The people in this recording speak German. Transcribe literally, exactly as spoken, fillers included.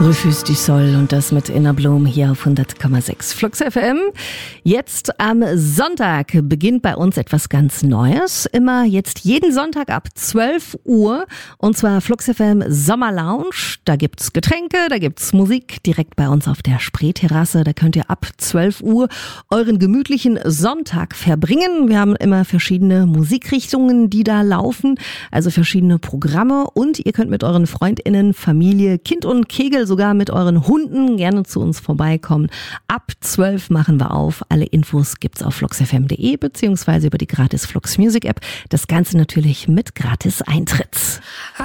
Rufus du Sol und das mit Inner Bloom hier auf hundert Komma sechs Flux F M. Jetzt am Sonntag beginnt bei uns etwas ganz Neues. Immer jetzt jeden Sonntag ab zwölf Uhr und zwar Flux F M Sommer Lounge. Da gibt's Getränke, da gibt's Musik direkt bei uns auf der Spreeterrasse. Da könnt ihr ab zwölf Uhr euren gemütlichen Sonntag verbringen. Wir haben immer verschiedene Musikrichtungen, die da laufen, also verschiedene Programme und ihr könnt mit euren FreundInnen, Familie, Kind und Kegel, sogar mit euren Hunden gerne zu uns vorbeikommen. Ab zwölf machen wir auf. Alle Infos gibt's auf flux f m punkt d e beziehungsweise über die gratis Flux Music App. Das Ganze natürlich mit gratis Eintritt.